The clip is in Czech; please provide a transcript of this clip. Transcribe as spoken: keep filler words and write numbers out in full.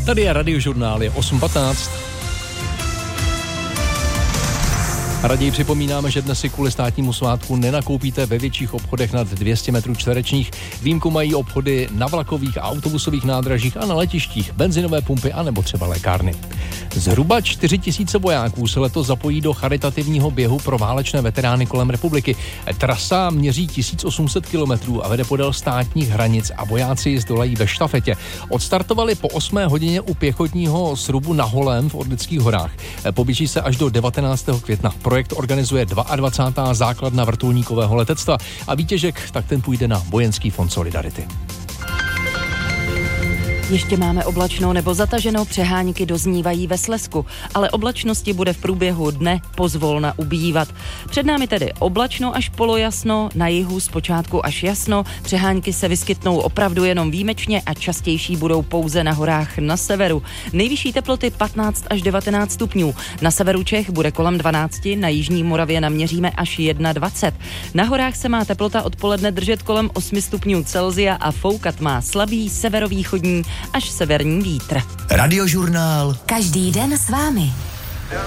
Tady je Radiožurnál, je osm patnáct. Raději připomínáme, že dnes si kvůli státnímu svátku nenakoupíte ve větších obchodech nad dvě stě metrů čtverečních. Výjimku mají obchody na vlakových a autobusových nádražích a na letištích, benzinové pumpy a nebo třeba lékárny. Zhruba čtyři tisíce vojáků se letos zapojí do charitativního běhu pro válečné veterány kolem republiky. Trasa měří tisíc osm set kilometrů a vede podél státních hranic a vojáci ji zdolají ve štafetě. Odstartovali po osmé hodině u pěchotního srubu na Holém v Orlických horách. Poběží se až do devatenáctého května. Projekt organizuje dvacátá druhá základna vrtulníkového letectva a výtěžek tak ten půjde na Vojenský fond Solidarity. Ještě máme oblačno nebo zataženo, přehánky doznívají ve Slezsku, ale oblačnosti bude v průběhu dne pozvolna ubývat. Před námi tedy oblačno až polojasno, na jihu zpočátku až jasno, přehánky se vyskytnou opravdu jenom výjimečně a častější budou pouze na horách na severu. Nejvyšší teploty patnáct až devatenáct stupňů, na severu Čech bude kolem dvanáct, na jižní Moravě naměříme až dvacet jedna. Na horách se má teplota odpoledne držet kolem osm stupňů Celsia a foukat má slabý severovýchodní až severní vítr. Radiožurnál. Každý den s vámi.